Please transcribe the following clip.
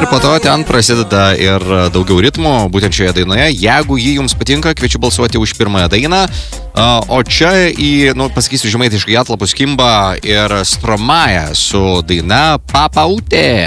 ir po to ten prasideda ir daugiau ritmų, būtent šioje dainoje. Jeigu ji jums patinka, kviečiu balsuoti už pirmąją dainą. O čia pasakysiu žemaitiškai atlapus kimba ir Stromae su daina Papa Ute.